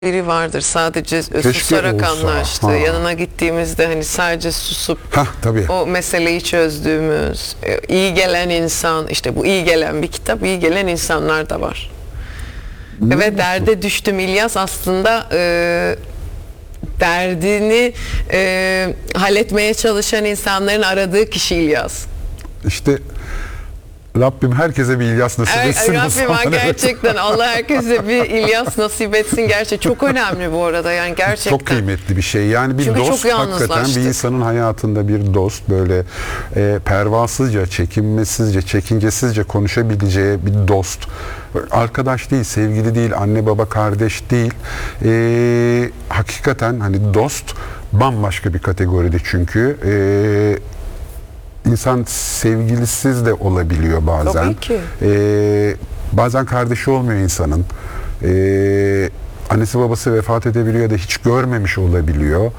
biri vardır, sadece susarak anlaştı. Yanına gittiğimizde hani sadece susup tabii. o meseleyi çözdüğümüz, iyi gelen insan, işte bu iyi gelen bir kitap, iyi gelen insanlar da var. Ve derde düştüm İlyas aslında derdini halletmeye çalışan insanların aradığı kişi İlyas. İşte Rabbim herkese bir İlyas nasip etsin. Rabbim gerçekten Allah herkese bir İlyas nasip etsin. Gerçekten çok önemli bu arada, yani gerçekten. Çok kıymetli bir şey. Yani bir çünkü dost, hakikaten bir insanın hayatında bir dost, böyle pervasızca, çekinmesizce, çekincesizce konuşabileceği bir dost. Arkadaş değil, sevgili değil, anne baba kardeş değil. Hakikaten hani dost bambaşka bir kategoride çünkü. İnsan sevgilisiz de olabiliyor bazen. Tabii ki. Bazen kardeşi olmuyor insanın. Annesi babası vefat edebiliyor da hiç görmemiş olabiliyor.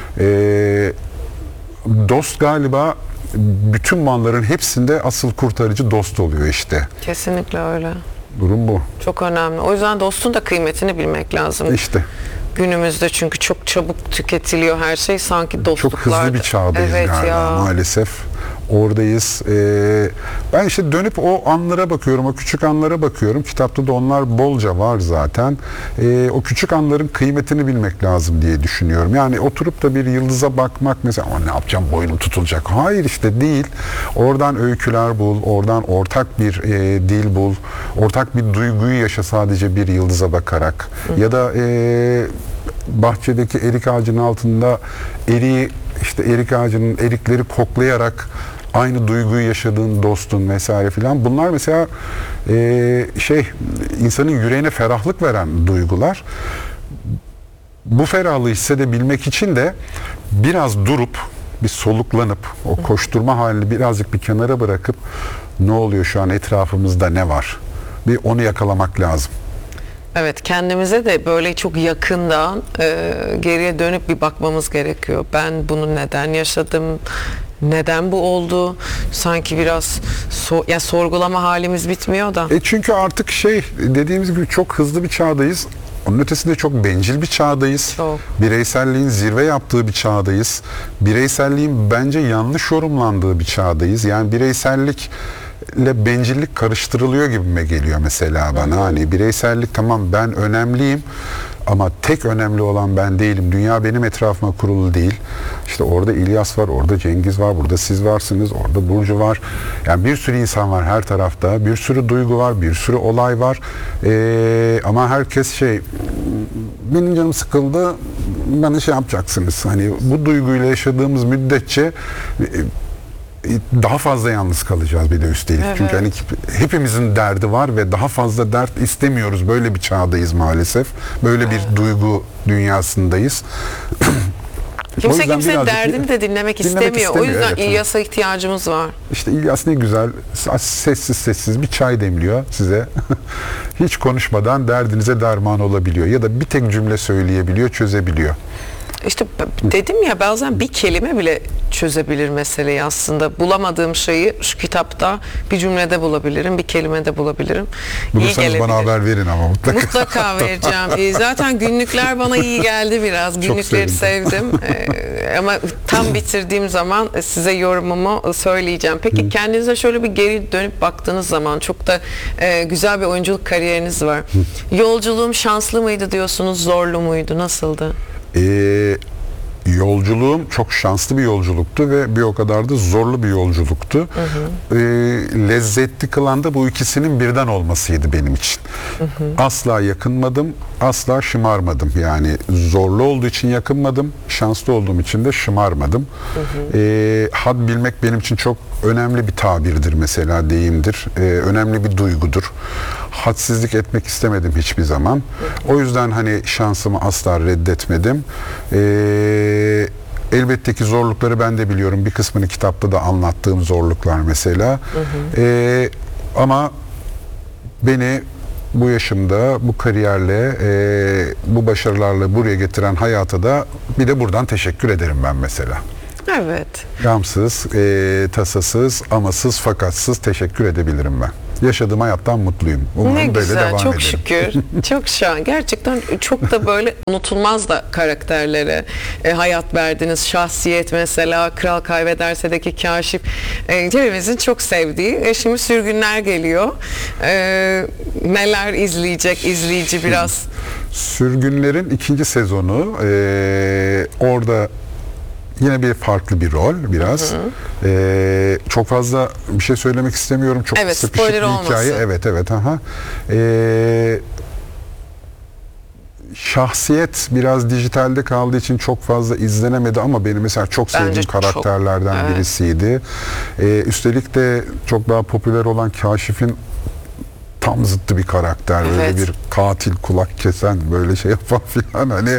Dost galiba bütün malların hepsinde asıl kurtarıcı dost oluyor işte. Kesinlikle öyle. Durum bu. Çok önemli. O yüzden dostun da kıymetini bilmek lazım. İşte. Günümüzde çünkü çok çabuk tüketiliyor her şey, sanki dostluklar. Çok hızlı bir çağdayız galiba maalesef. Oradayız. Ben işte dönüp o anlara bakıyorum, o küçük anlara bakıyorum. Kitapta da onlar bolca var zaten. O küçük anların kıymetini bilmek lazım diye düşünüyorum. Yani oturup da bir yıldıza bakmak mesela, ne yapacağım, boynum tutulacak. Hayır, işte değil. Oradan öyküler bul, oradan ortak bir dil bul, ortak bir duyguyu yaşa sadece bir yıldıza bakarak. Ya da bahçedeki erik ağacının altında erik ağacının erikleri koklayarak aynı duyguyu yaşadığın dostun vesaire filan. Bunlar mesela insanın yüreğine ferahlık veren duygular. Bu ferahlığı hissedebilmek için de biraz durup, bir soluklanıp, o koşturma halini birazcık bir kenara bırakıp, ne oluyor şu an etrafımızda, ne var? Bir onu yakalamak lazım. Evet, kendimize de böyle çok yakından geriye dönüp bir bakmamız gerekiyor. Ben bunu neden yaşadım? Neden bu oldu? Sanki biraz sorgulama halimiz bitmiyor da. Çünkü artık dediğimiz gibi çok hızlı bir çağdayız. Onun ötesinde çok bencil bir çağdayız. Çok. Bireyselliğin zirve yaptığı bir çağdayız. Bireyselliğin bence yanlış yorumlandığı bir çağdayız. Yani bireysellik ile bencillik karıştırılıyor gibime geliyor mesela bana. Hani bireysellik, tamam, ben önemliyim ama tek önemli olan ben değilim. Dünya benim etrafıma kurulu değil. İşte orada İlyas var, orada Cengiz var, burada siz varsınız, orada Burcu var. Yani bir sürü insan var her tarafta. Bir sürü duygu var, bir sürü olay var. Ama herkes benim canım sıkıldı, bana yapacaksınız. Hani bu duyguyla yaşadığımız müddetçe daha fazla yalnız kalacağız bir de üstelik. Evet. Çünkü hani hepimizin derdi var ve daha fazla dert istemiyoruz. Böyle bir çağdayız maalesef. Böyle bir duygu dünyasız. Kimsenin derdini de dinlemek istemiyor. O yüzden İlyas'a ihtiyacımız var. İşte İlyas ne güzel sessiz bir çay demliyor size. Hiç konuşmadan derdinize derman olabiliyor. Ya da bir tek cümle söyleyebiliyor, çözebiliyor. İşte dedim ya, bazen bir kelime bile çözebilir meseleyi aslında. Bulamadığım şeyi şu kitapta bir cümlede bulabilirim, bir kelimede bulabilirim. Bulursanız bana haber verin ama mutlaka. Mutlaka vereceğim. Zaten günlükler bana iyi geldi biraz. Günlükleri sevdim. Ama tam bitirdiğim zaman size yorumumu söyleyeceğim. Peki kendinize şöyle bir geri dönüp baktığınız zaman, çok da güzel bir oyunculuk kariyeriniz var. Yolculuğum şanslı mıydı diyorsunuz, zorlu muydu, nasıldı? Yolculuğum çok şanslı bir yolculuktu ve bir o kadar da zorlu bir yolculuktu. Lezzetli kılan da bu ikisinin birden olmasıydı benim için. Asla yakınmadım, asla şımarmadım. Yani zorlu olduğu için yakınmadım, şanslı olduğum için de şımarmadım. Had bilmek benim için çok önemli bir tabirdir mesela, deyimdir. Önemli bir duygudur. Hadsizlik etmek istemedim hiçbir zaman. O yüzden hani şansımı asla reddetmedim. Elbette ki zorlukları ben de biliyorum. Bir kısmını kitapta da anlattığım zorluklar mesela. Ama beni bu yaşımda, bu kariyerle, bu başarılarla buraya getiren hayata da bir de buradan teşekkür ederim ben mesela. Evet. Gamsız, tasasız, amasız, fakatsız teşekkür edebilirim ben. yaşadığım hayattan mutluyum. Umarım Ne böyle güzel, devam çok ederim. şükür. Çok şahane. Gerçekten çok da böyle unutulmaz da karakterlere hayat verdiniz. Şahsiyet mesela, Kral Kaybederse'deki Kaşif. Hepimizin çok sevdiği. Şimdi Sürgünler geliyor. Neler izleyecek izleyici biraz? Sürgünler'in 2. sezonu. Orada yine bir farklı bir rol biraz. Çok fazla bir şey söylemek istemiyorum. Çok Evet, sıkışık spoiler bir hikaye. olmasın. Evet. Aha. Şahsiyet biraz dijitalde kaldığı için çok fazla izlenemedi ama benim mesela çok Bence sevdiğim çok, karakterlerden evet. birisiydi. Üstelik de çok daha popüler olan Kaşif'in tam zıttı bir karakter. Böyle Evet. bir katil, kulak kesen, böyle şey yapan filan. Hani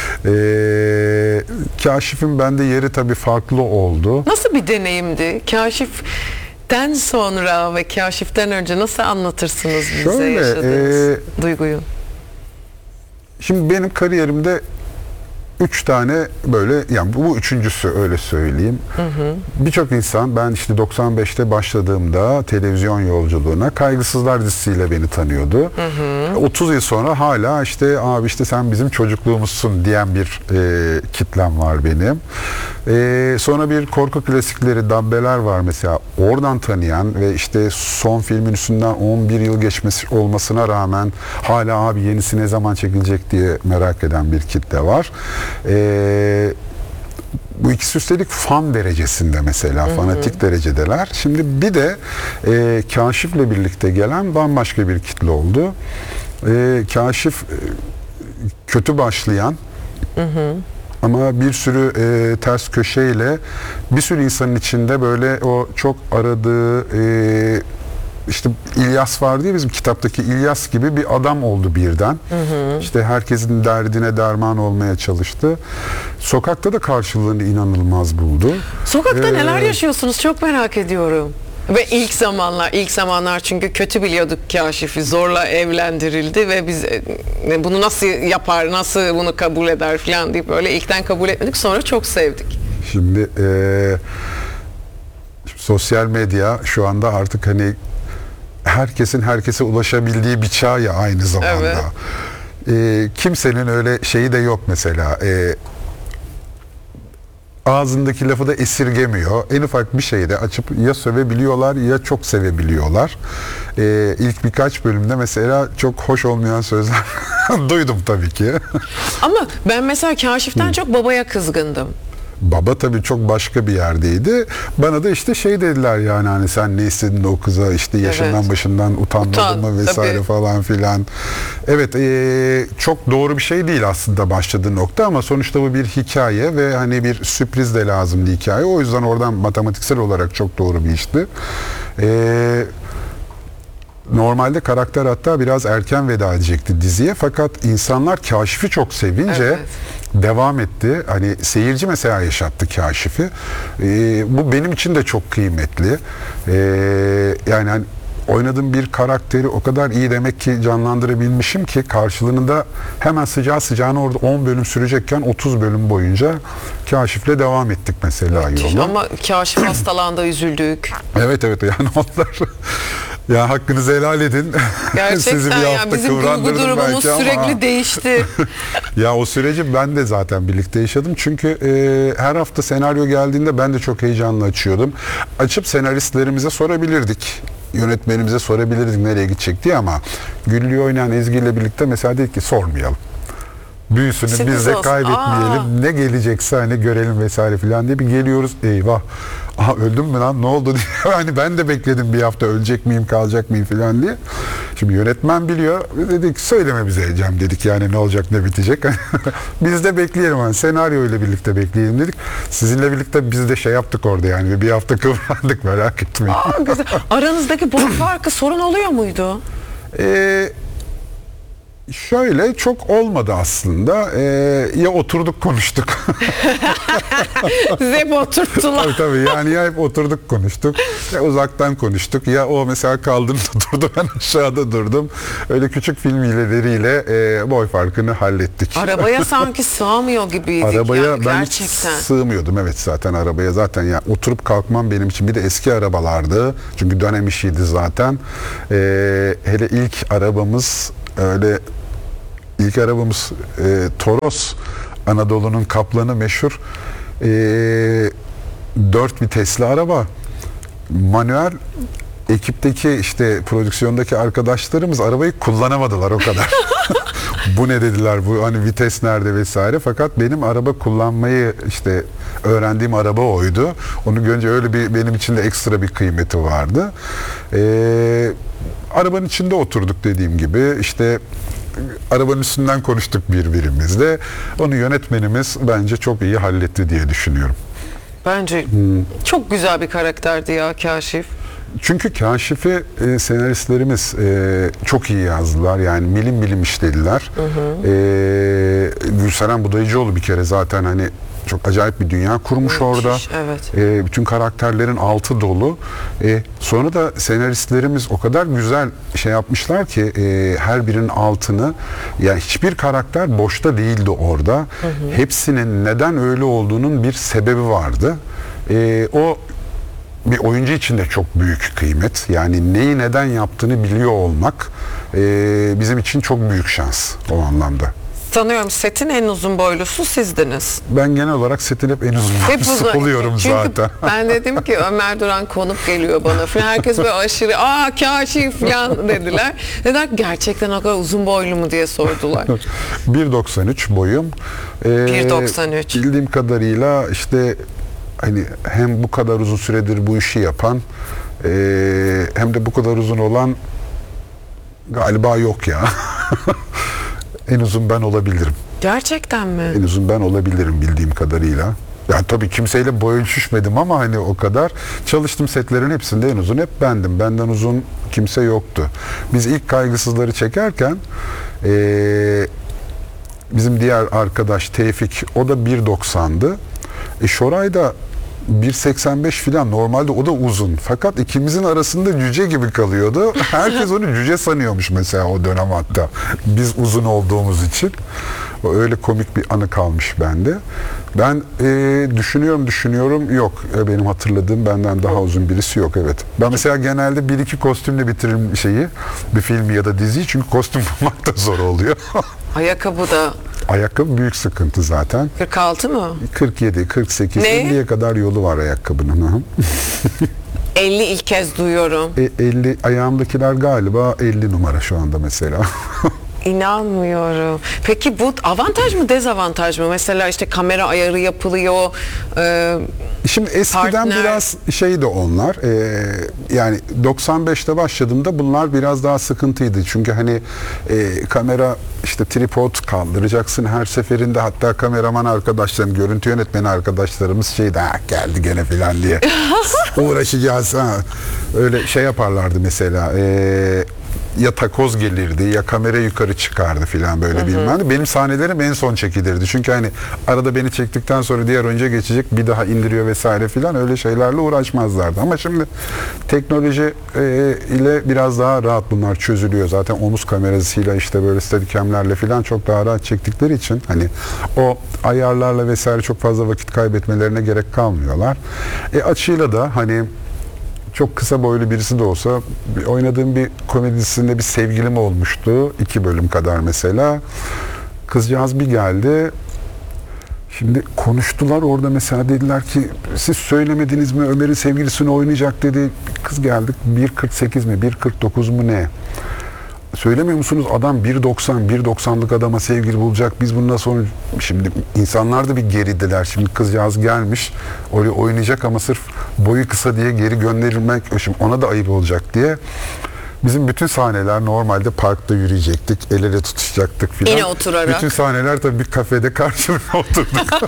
Kaşif'in bende yeri tabii farklı oldu. Nasıl bir deneyimdi? Kaşif'ten sonra ve Kaşif'ten önce nasıl anlatırsınız bize Şöyle, yaşadığınız duyguyu? Şimdi benim kariyerimde 3 tane böyle, yani bu üçüncüsü öyle söyleyeyim. Birçok insan, ben işte 95'te başladığımda televizyon yolculuğuna Kaygısızlar dizisiyle beni tanıyordu. 30 yıl sonra hala işte abi işte sen bizim çocukluğumuzsun diyen bir kitlem var benim. Sonra bir korku klasikleri, Dabbeler var mesela, oradan tanıyan ve işte son filmin üstünden 11 yıl geçmesi olmasına rağmen hala abi yenisi ne zaman çekilecek diye merak eden bir kitle var. Bu ikisi üstelik fan derecesinde mesela, fanatik derecedeler. Şimdi bir de Kaşif'le birlikte gelen bambaşka bir kitle oldu. Kaşif kötü başlayan ama bir sürü ters köşeyle bir sürü insanın içinde böyle o çok aradığı işte İlyas vardı ya, bizim kitaptaki İlyas gibi bir adam oldu birden. İşte herkesin derdine derman olmaya çalıştı. Sokakta da karşılığını inanılmaz buldu. Sokakta neler yaşıyorsunuz çok merak ediyorum. Ve ilk zamanlar çünkü kötü biliyorduk Kaşif'i, zorla evlendirildi ve biz bunu nasıl yapar, nasıl bunu kabul eder falan deyip böyle ilkten kabul etmedik, sonra çok sevdik. Şimdi sosyal medya şu anda artık hani herkesin herkese ulaşabildiği bir çağ ya aynı zamanda. Evet. Kimsenin öyle şeyi de yok mesela. Ağzındaki lafı da esirgemiyor. En ufak bir şeyi de açıp ya sövebiliyorlar ya çok sevebiliyorlar. İlk birkaç bölümde mesela çok hoş olmayan sözler duydum tabii ki. Ama ben mesela Kaşif'ten çok babaya kızgındım. Baba tabii çok başka bir yerdeydi. Bana da işte şey dediler, yani hani sen ne istedin o kıza, işte yaşından başından utanmadın mı vesaire tabii. falan filan. Evet, çok doğru bir şey değil aslında başladığı nokta ama sonuçta bu bir hikaye ve hani bir sürpriz de lazımdı hikaye. O yüzden oradan matematiksel olarak çok doğru bir işti. Normalde karakter hatta biraz erken veda edecekti diziye, fakat insanlar Kaşif'i çok sevince devam etti. Hani seyirci mesela yaşattı Kaşif'i. Bu benim için de çok kıymetli. Yani hani oynadığım bir karakteri o kadar iyi demek ki canlandırabilmişim ki karşılığında hemen sıcağı sıcağına orada 10 bölüm sürecekken 30 bölüm boyunca Kaşif'le devam ettik mesela yola. Ama Kaşif hastalandı, üzüldük. Evet yani onlar ya hakkınızı helal edin. Gerçekten Sizi bir ya hafta bizim duygu kıvrandırdım durumumuz belki ama. sürekli değişti. Ya o süreci ben de zaten birlikte yaşadım. Çünkü her hafta senaryo geldiğinde ben de çok heyecanlı açıyordum. Açıp senaristlerimize sorabilirdik. Yönetmenimize sorabilirdik nereye gidecek diye ama Güllü'yü oynayan Ezgi ile birlikte mesela dedik ki sormayalım. Büyüsünü Sürpriz biz de olsun. kaybetmeyelim. Ne gelecekse hani görelim vesaire filan diye bir geliyoruz. Eyvah. Aha öldüm mü lan, ne oldu diye. Hani ben de bekledim bir hafta, ölecek miyim kalacak mıyım filan diye. Şimdi yönetmen biliyor. Dedik söyleme bize Cem, dedik yani ne olacak ne bitecek. Biz de bekleyelim, hani senaryo ile birlikte bekleyelim dedik. Sizinle birlikte biz de şey yaptık orada, yani bir hafta kıvrandık, merak etmeyin. Güzel. Aranızdaki boy farkı sorun oluyor muydu? Şöyle çok olmadı aslında. Ya oturduk konuştuk. Sizi hep oturttular. Tabii yani ya hep oturduk konuştuk ya uzaktan konuştuk ya o mesela kaldırımda durdu ben aşağıda durdum. Öyle küçük film hileleriyle boy farkını hallettik. Arabaya sanki sığamıyor gibiydik. Arabaya yani, ben gerçekten. sığmıyordum evet zaten arabaya zaten ya oturup kalkmam benim için bir de eski arabalardı çünkü dönem işiydi zaten. Hele ilk arabamız öyle ilk arabamız Toros, Anadolu'nun kaplanı meşhur 4 vitesli araba, manuel. Ekipteki işte prodüksiyondaki arkadaşlarımız arabayı kullanamadılar o kadar. Bu ne dediler, bu hani vites nerede vesaire, fakat benim araba kullanmayı işte öğrendiğim araba oydu. Onu görünce öyle bir benim için de ekstra bir kıymeti vardı. Arabanın içinde oturduk dediğim gibi işte arabanın üstünden konuştuk birbirimizle. Onu yönetmenimiz bence çok iyi halletti diye düşünüyorum. Bence çok güzel bir karakterdi ya Kaşif. Çünkü Kaşif'i senaristlerimiz çok iyi yazdılar. Yani milim milim işlediler. Gülseren Budayıcıoğlu bir kere zaten hani çok acayip bir dünya kurmuş orada. Evet. Bütün karakterlerin altı dolu. Sonra da senaristlerimiz o kadar güzel şey yapmışlar ki her birinin altını, yani hiçbir karakter boşta değildi orada. Hepsinin neden öyle olduğunun bir sebebi vardı. O bir oyuncu için de çok büyük kıymet. Yani neyi neden yaptığını biliyor olmak bizim için çok büyük şans o anlamda. Sanıyorum setin en uzun boylusu sizdiniz. Ben genel olarak setin hep en uzun boylusu oluyorum zaten. Ben dedim ki Ömer Duran konuk geliyor bana falan. Herkes böyle aşırı Kaşif falan dediler. Dediler gerçekten o kadar uzun boylu mu diye sordular. 1.93 boyum. 1.93. Bildiğim kadarıyla işte hani hem bu kadar uzun süredir bu işi yapan hem de bu kadar uzun olan galiba yok ya. En uzun ben olabilirim. Gerçekten mi? En uzun ben olabilirim bildiğim kadarıyla. Yani tabii kimseyle boy ölçüşmedim ama hani o kadar. Çalıştım setlerin hepsinde en uzun hep bendim. Benden uzun kimse yoktu. Biz ilk Kaygısızları çekerken bizim diğer arkadaş Tevfik, o da 1.90'dı. Şoray da 1.85 filan, normalde o da uzun. Fakat ikimizin arasında cüce gibi kalıyordu. Herkes onu cüce sanıyormuş mesela o dönem hatta. Biz uzun olduğumuz için. O öyle komik bir anı kalmış bende. Ben düşünüyorum yok. Benim hatırladığım benden daha uzun birisi yok, evet. Ben mesela genelde 1-2 kostümle bitiririm bir filmi ya da diziyi, çünkü kostüm bulmak da zor oluyor. Ayakkabı da. Ayakkabı büyük sıkıntı zaten. 46 mı? 47, 48, Ne? 50'ye kadar yolu var ayakkabının. 50 ilk kez duyuyorum. 50, ayağımdakiler galiba 50 numara şu anda mesela. İnanmıyorum. Peki bu avantaj mı dezavantaj mı? Mesela işte kamera ayarı yapılıyor. Şimdi eskiden Partner. biraz şeydi onlar. Yani 95'te başladığımda bunlar biraz daha sıkıntıydı. Çünkü hani kamera işte tripod kaldıracaksın her seferinde, hatta kameraman arkadaşlarım, görüntü yönetmeni arkadaşlarımız şeydi, geldi gene filan diye uğraşacağız. Öyle şey yaparlardı mesela. Ya takoz gelirdi ya kamera yukarı çıkardı filan böyle bilmem ne. Benim sahnelerim en son çekilirdi. Çünkü hani arada beni çektikten sonra diğer oyuncuya geçecek, bir daha indiriyor vesaire filan, öyle şeylerle uğraşmazlardı. Ama şimdi teknoloji ile biraz daha rahat bunlar çözülüyor. Zaten omuz kamerasıyla işte böyle steadicam'lerle filan çok daha rahat çektikleri için hani o ayarlarla vesaire çok fazla vakit kaybetmelerine gerek kalmıyorlar. Açıyla da hani çok kısa boylu birisi de olsa, oynadığım bir komedisinde bir sevgilim olmuştu. 2 bölüm kadar mesela. Kızcağız bir geldi. Şimdi konuştular orada mesela, dediler ki siz söylemediniz mi Ömer'in sevgilisini oynayacak dedi. Kız geldik 1.48 mi 1.49 mu ne? Söylemiyor musunuz? Adam 1.90'lık adama sevgili bulacak. Biz bundan sonra, şimdi insanlar da bir geridiler. Şimdi kızcağız gelmiş oraya oynayacak ama sırf boyu kısa diye geri gönderilmek, şimdi ona da ayıp olacak diye. Bizim bütün sahneler normalde parkta yürüyecektik, el ele tutuşacaktık filan. Yine oturarak. Bütün sahneler tabii bir kafede karşılıklı oturduk.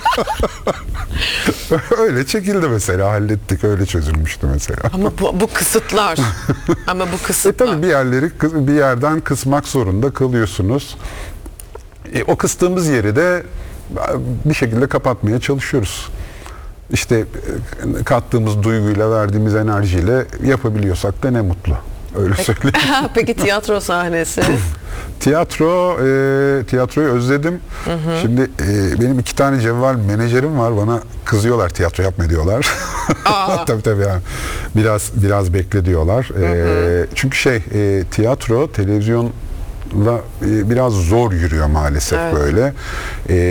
Öyle çekildi mesela, hallettik, öyle çözülmüştü mesela. Ama bu kısıtlar. Ama bu kısıtlar. Tabii bir yerden kısmak zorunda kalıyorsunuz. O kıstığımız yeri de bir şekilde kapatmaya çalışıyoruz. İşte kattığımız duyguyla, verdiğimiz enerjiyle yapabiliyorsak da ne mutlu. Öyle söyleyeyim. Peki tiyatro sahnesi? Tiyatroyu özledim. Şimdi benim 2 tane cevval menajerim var, bana kızıyorlar, tiyatro yapma diyorlar. tabii yani biraz bekle diyorlar. Çünkü tiyatro televizyonla biraz zor yürüyor maalesef, evet. böyle.